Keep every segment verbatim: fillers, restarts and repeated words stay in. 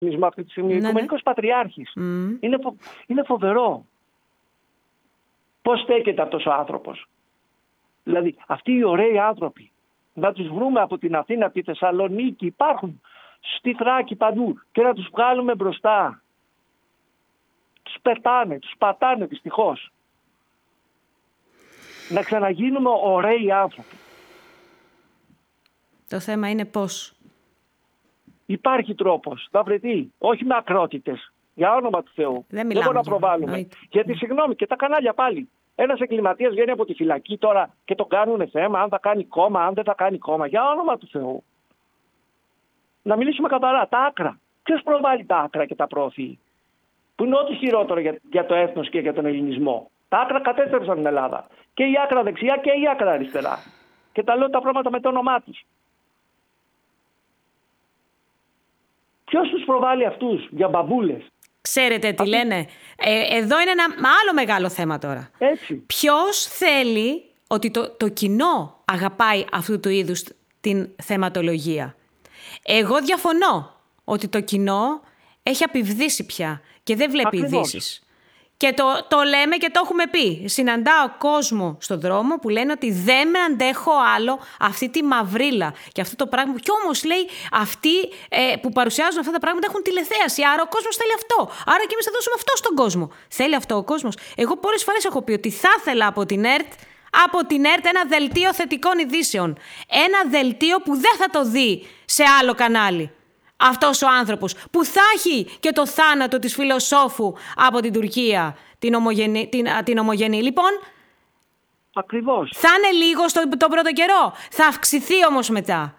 αυτή τη στιγμή, ναι, Οικουμενικός ναι. Πατριάρχης. Mm. Είναι, φο... είναι φοβερό. Πώς στέκεται αυτός ο άνθρωπος. Δηλαδή αυτοί οι ωραίοι άνθρωποι, να τους βρούμε από την Αθήνα, από τη Θεσσαλονίκη, υπάρχουν στη Θράκη παντού και να τους βγάλουμε μπροστά. Τους πετάνε, τους πατάνε δυστυχώς. Να ξαναγίνουμε ωραίοι άνθρωποι. Το θέμα είναι πώς. Υπάρχει τρόπος, θα βρεθεί, όχι με ακρότητες, για όνομα του Θεού. Δεν, Δεν μπορούμε να προβάλλουμε. Νοήτε. Γιατί συγγνώμη, και τα κανάλια πάλι. Ένας εγκληματίας βγαίνει από τη φυλακή τώρα και το κάνουν θέμα, αν θα κάνει κόμμα, αν δεν θα κάνει κόμμα. Για όνομα του Θεού. Να μιλήσουμε καθαρά, τα άκρα. Ποιος προβάλλει τα άκρα και τα προωθεί? Που είναι ό,τι χειρότερο για, για το έθνος και για τον ελληνισμό. Τα άκρα κατέστρεψαν την Ελλάδα. Και η άκρα δεξιά και η άκρα αριστερά. Και τα λέω τα πράγματα με το όνομά τους. Ποιος τους προβάλλει αυτούς για μπαμπούλες? Ξέρετε τι λένε. Ε, εδώ είναι ένα άλλο μεγάλο θέμα τώρα. Έτσι. Ποιος θέλει ότι το, το κοινό αγαπάει αυτού του είδους την θεματολογία? Εγώ διαφωνώ ότι το κοινό έχει απειβδίσει πια και δεν βλέπει ειδήσεις. Και το, το λέμε και το έχουμε πει. Συναντάω κόσμο στον δρόμο που λένε ότι δεν με αντέχω άλλο αυτή τη μαυρίλα και αυτό το πράγμα. Κι όμως λέει αυτοί ε, που παρουσιάζουν αυτά τα πράγματα έχουν τηλεθέαση. Άρα ο κόσμος θέλει αυτό. Άρα και εμείς θα δώσουμε αυτό στον κόσμο. Θέλει αυτό ο κόσμος? Εγώ πολλές φορές έχω πει ότι θα ήθελα από την ΕΡΤ, από την ΕΡΤ ένα δελτίο θετικών ειδήσεων. Ένα δελτίο που δεν θα το δει σε άλλο κανάλι. Αυτός ο άνθρωπος που θα έχει και το θάνατο της φιλοσόφου από την Τουρκία, την ομογενή. Την, την ομογενή. Λοιπόν, ακριβώς. Θα είναι λίγο στο, τον πρώτο καιρό. Θα αυξηθεί όμως μετά.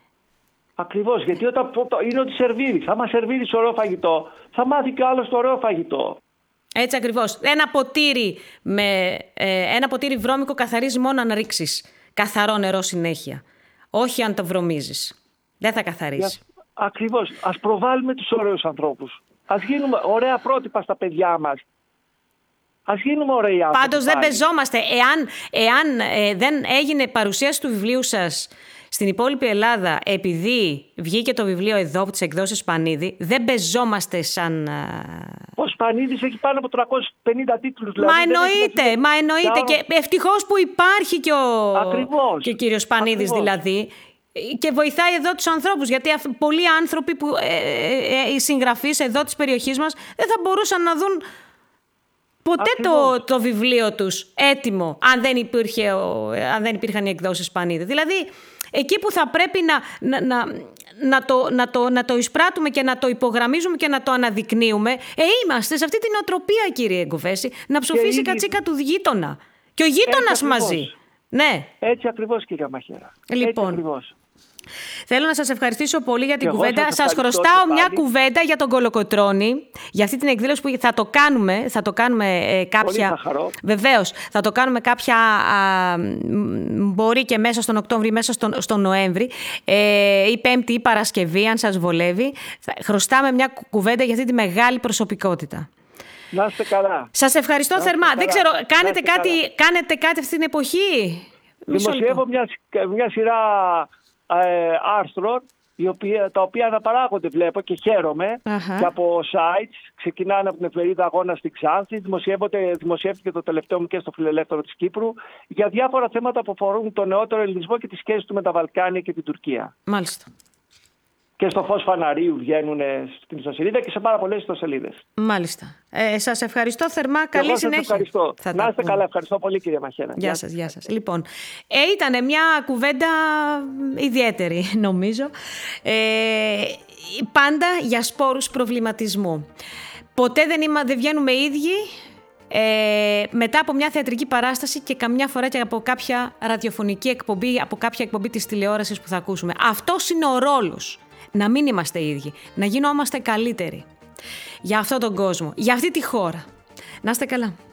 Ακριβώς, γιατί όταν είναι ότι σερβίρει, θα μας σερβίρει ωραίο φαγητό, θα μάθει και άλλο το ωραίο φαγητό. Έτσι ακριβώς. Ένα ποτήρι, με, ε, ένα ποτήρι βρώμικο καθαρίζει μόνο αν ρίξεις καθαρό νερό συνέχεια. Όχι αν το βρωμίζεις. Δεν θα καθαρίσει. Ακριβώς. Ας προβάλλουμε τους ωραίους ανθρώπους. Ας γίνουμε ωραία πρότυπα στα παιδιά μας. Ας γίνουμε ωραίοι άνθρωποι. Πάντως δεν πεζόμαστε. Εάν, εάν ε, δεν έγινε παρουσίαση του βιβλίου σας στην υπόλοιπη Ελλάδα επειδή βγήκε το βιβλίο εδώ από τις εκδόσεις Σπανίδη, δεν πεζόμαστε σαν... Ο Σπανίδης έχει πάνω από τριακόσιους πενήντα τίτλους. Δηλαδή, μα εννοείται, έχει... μα εννοείται. Και ευτυχώς που υπάρχει και ο, και ο κύριος Σπανίδης. Ακριβώς. Δηλαδή. Και βοηθάει εδώ τους ανθρώπους, γιατί πολλοί άνθρωποι, που, ε, ε, οι συγγραφείς εδώ της περιοχής μας, δεν θα μπορούσαν να δουν ποτέ το, το βιβλίο τους έτοιμο, αν δεν, υπήρχε, αν δεν υπήρχαν οι εκδόσεις Σπανίδη. Δηλαδή, εκεί που θα πρέπει να, να, να, να, το, να, το, να το εισπράττουμε και να το υπογραμμίζουμε και να το αναδεικνύουμε, ε, είμαστε σε αυτή την οτροπία, κύριε Γκουβέση, να ψοφήσει η κατσίκα του γείτονα. Και ο γείτονας μαζί. Ναι. Έτσι ακριβώς, κυρία Μαχαίρα. Λοιπόν. Έτσι ακριβώς. Θέλω να σας ευχαριστήσω πολύ για την κουβέντα. Σας, σας χρωστάω μια κουβέντα για τον Κολοκοτρώνη, για αυτή την εκδήλωση που θα το κάνουμε, θα το κάνουμε ε, κάποια... Πολύ θα χαρώ. Βεβαίως, θα το κάνουμε κάποια, α, μπορεί και μέσα στον Οκτώβρη, μέσα στον, στον Νοέμβρη, ε, ή Πέμπτη ή Παρασκευή, αν σας βολεύει. Θα, χρωστάμε μια κουβέντα για αυτή τη μεγάλη προσωπικότητα. Να είστε καλά. Σας ευχαριστώ να θερμά. Δεν ξέρω, κάνετε κάτι, κάνετε κάτι αυτή την εποχή? Δημοσιεύω μια, μια σειρά ε, άρθρων, οι οποία, τα οποία αναπαράγονται, βλέπω, και χαίρομαι. Uh-huh. Και από sites, ξεκινάνε από την εφημερίδα Αγώνα στην Ξάνθη, δημοσιεύτηκε το τελευταίο μου και στο Φιλελεύθερο της Κύπρου, για διάφορα θέματα που αφορούν τον νεότερο ελληνισμό και τις σχέσεις του με τα Βαλκάνια και την Τουρκία. Μάλιστα. Και στο Φως Φαναρίου βγαίνουν στην ιστοσελίδα και σε πάρα πολλές ιστοσελίδες. Μάλιστα. Ε, σας ευχαριστώ θερμά. Και Καλή εγώ συνέχεια. Σας ευχαριστώ. Θα να είστε καλά. Ευχαριστώ πολύ, κυρία Μαχαίρα. Γεια σας, γεια σας. Λοιπόν, ε, ήταν μια κουβέντα ιδιαίτερη, νομίζω. Ε, πάντα για σπόρους προβληματισμού. Ποτέ δεν, είμα, δεν βγαίνουμε ίδιοι ε, μετά από μια θεατρική παράσταση και καμιά φορά και από κάποια ραδιοφωνική εκπομπή, από κάποια εκπομπή της τηλεόρασης που θα ακούσουμε. Αυτός είναι ο ρόλος. Να μην είμαστε ίδιοι, να γινόμαστε καλύτεροι για αυτόν τον κόσμο, για αυτή τη χώρα. Να είστε καλά.